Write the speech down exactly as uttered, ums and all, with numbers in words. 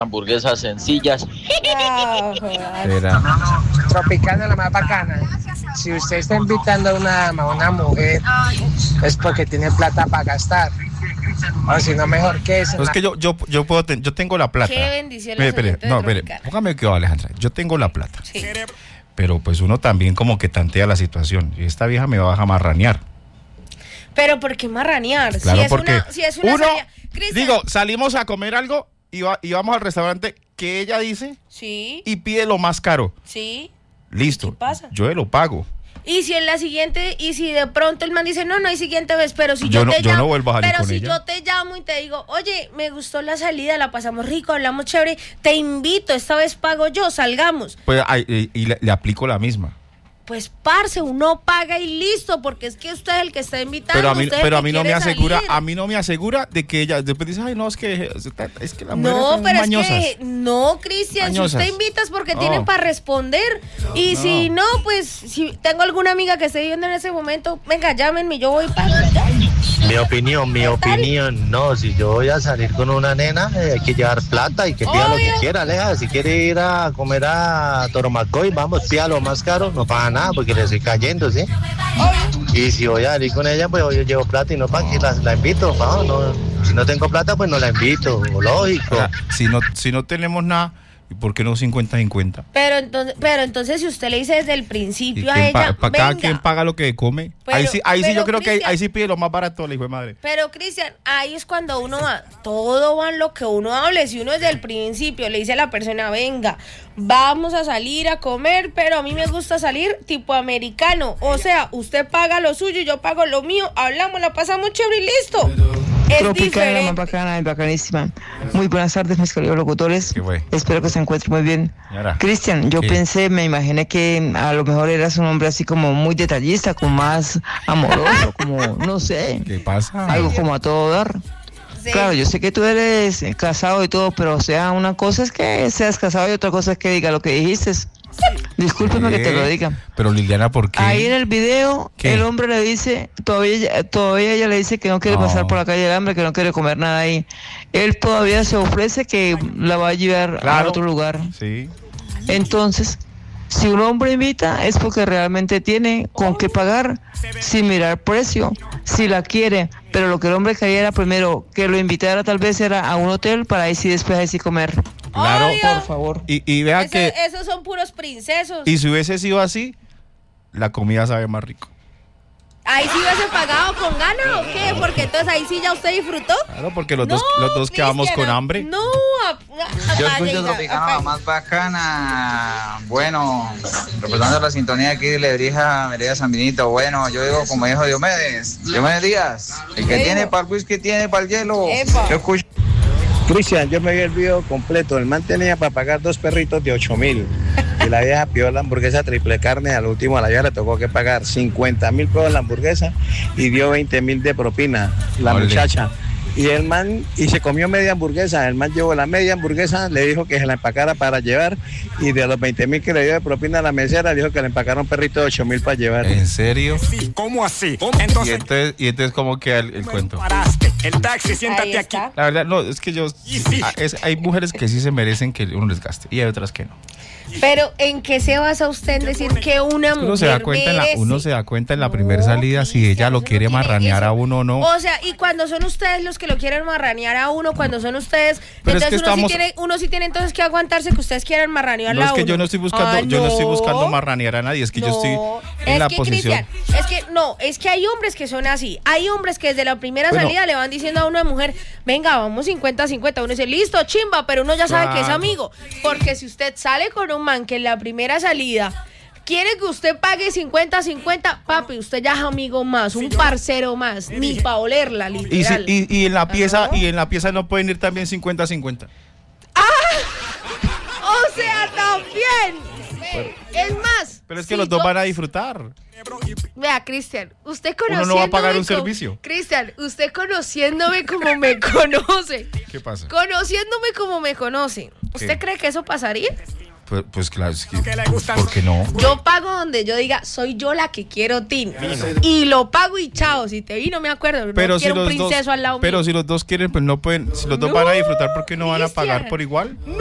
hamburguesas sencillas. No, Era. Tropicana la más bacana. Si usted está invitando a una dama, a una mujer, es porque tiene plata para gastar. O si no, mejor que eso. No, es que yo, yo, yo puedo ten- yo tengo la plata. Qué bendición. Mire, los espere, oyentes no, de espere, Tropicana. póngame que Alejandra. Yo tengo la plata. Sí. Pero pues uno también como que tantea la situación. Y esta vieja me va a marranear. Pero ¿por qué marranear? Claro, si es porque una, si es una uno, salida- Cristian, digo, salimos a comer algo y, va, y vamos al restaurante que ella dice sí, y pide lo más caro. sí. Listo. ¿Qué pasa? Yo lo pago. Y si en la siguiente, y si de pronto el man dice, no, no hay siguiente vez, pero si Yo yo, no- te yo llamo, no vuelvo a salir pero con si ella. yo te llamo y te digo, oye, me gustó la salida, la pasamos rico, hablamos chévere, te invito, esta vez pago yo, salgamos. Pues ay, y, y le, le aplico la misma. Pues parce, uno paga y listo, porque es que usted es el que está invitando. Pero a mí, usted es el pero a que mí no me quiere asegura, salir. a mí no me asegura de que ella después dice, ay no, es que es que las mujeres No, son pero mañosas. es que no, Cristian, si Mañosas. usted invita es porque No. tienen para responder. Y No. si no, pues si tengo alguna amiga que esté viviendo en ese momento, venga, llámenme, yo voy para allá. Mi opinión, mi opinión, no, si yo voy a salir con una nena, eh, hay que llevar plata y que pida lo que Obvio. quiera, Aleja. Si quiere ir a comer a Toromacoy, vamos, pida lo más caro, no paga nada porque le estoy cayendo, ¿sí? Y si voy a salir con ella, pues yo llevo plata y no para que la, la invito, no, no, si no tengo plata, pues no la invito, lógico. O sea, si no, si no tenemos nada, ¿y por qué no cincuenta cincuenta? Pero entonces, pero entonces si usted le dice desde el Y principio a quien ella, pa- pa- cada venga. quien paga lo que come. Pero- ahí sí, ahí sí pero, yo creo que ahí, Cristian- ahí sí pide lo más barato, la hijo de madre. Pero Cristian, ahí es cuando uno va, todo va en lo que uno hable. Si uno desde el principio le dice a la persona, venga, vamos a salir a comer, pero a mí me gusta salir tipo americano. O sea, usted paga lo suyo y yo pago lo mío, hablamos, la pasamos chévere y listo. Es Tropicana, la más diferente. bacana y bacanísima. Muy buenas tardes, mis queridos locutores. ¿Qué fue? Espero que se encuentren muy bien. Señora. Cristian, yo ¿Qué? pensé, me imaginé que a lo mejor eras un hombre así como muy detallista, como más amoroso, como, no sé, ¿Qué pasa? algo como a todo dar. Sí. Claro, yo sé que tú eres eh, casado y todo, pero o sea, una cosa es que seas casado y otra cosa es que diga lo que dijiste. Discúlpeme que te lo diga. Pero Liliana, ¿por qué? Ahí en el video, ¿Qué? el hombre le dice, todavía ella, todavía ella le dice que no quiere No. pasar por la calle de hambre, que no quiere comer nada ahí. Él todavía se ofrece que la va a llevar a Claro. otro lugar. Sí. Entonces, si un hombre invita es porque realmente tiene con qué pagar, sin mirar precio, si la quiere. Pero lo que el hombre quería era primero que lo invitara, tal vez era a un hotel para ahí sí después ahí sí comer. Claro. Obvio. Por favor. Y, y vea Eso- que, esos son puros princesos. y si hubiese sido así, la comida sabe más rico. Ahí sí hubiese pagado con gana o qué, porque entonces ahí sí ya usted disfrutó. Claro, porque los dos, los dos quedamos Cristian, con hambre. No, a- a- Yo apague, escucho Tropicana, la apague. más bacana. Bueno, representando la sintonía aquí de Lebrija, Merida San Benito. Bueno, yo digo, como dijo Diomedes, Diomedes Díaz, el que ¿Qué tiene dijo? para el whisky tiene para el hielo. Epa. Yo escucho. Cristian, yo me vi el video completo. El man tenía para pagar dos perritos de ocho mil. Y la vieja pidió la hamburguesa triple carne. Al último a la vieja le tocó que pagar cincuenta mil pesos la hamburguesa y dio veinte mil de propina, la Ole. muchacha. Y el man, y se comió media hamburguesa. El man llevó la media hamburguesa, le dijo que se la empacara para llevar. Y de los veinte mil que le dio de propina a la mesera, dijo que le empacaron un perrito de ocho mil para llevar. ¿En serio? ¿Cómo así? Y Entonces, entonces, y entonces ¿cómo queda el, el cuento? paraste. El taxi, Ahí siéntate aquí. está. La verdad, no, es que yo... Y sí. ah, es- hay mujeres que sí se merecen que uno les gaste y hay otras que no. Pero ¿en qué se basa usted en decir que una mujer Uno se da cuenta en la, merece? uno se da cuenta en la No, primera salida si ella Cristian, lo eso quiere no tiene- marranear eso- a uno o no. O sea, y cuando son ustedes los que lo quieren marranear a uno, cuando son ustedes, Pero es que entonces uno, estamos- sí tiene, uno sí tiene entonces que aguantarse que ustedes quieran marranear No a es que uno. yo no estoy buscando, Ah, yo no estoy buscando no. marranear a nadie, es que yo estoy No, en es la que, posición. Cristian, es que no, es que hay hombres que son así. Hay hombres que desde la primera Bueno. salida le van diciendo a una mujer, venga, vamos cincuenta a cincuenta. Uno dice, listo, chimba, pero uno ya sabe que es Claro. amigo. Porque si usted sale con un man que en la primera salida quiere que usted pague cincuenta a cincuenta, papi, usted ya es amigo más, un parcero más, ni pa' olerla, Y, si- literal. y, y en la pieza, no. y en la pieza no pueden ir también cincuenta a cincuenta. O sea, también. Es más. Pero es que si los dos yo- van a disfrutar. Vea, Cristian, usted Uno conociéndome... no va a pagar un como- servicio. Cristian, usted conociéndome como me conoce, ¿Qué pasa? conociéndome como me conoce, ¿usted ¿Qué? cree que eso pasaría? Pues, pues claro, es que, Que le gustan. ¿por qué no? Yo pago donde yo diga, soy yo la que quiero tin. Y lo pago y chao. Si te vi, no me acuerdo. No Pero si quiero un los dos, princeso al lado pero mío. si los dos quieren, pues no pueden, si los dos No, van a disfrutar, ¿por qué no van a pagar Cristian. por igual?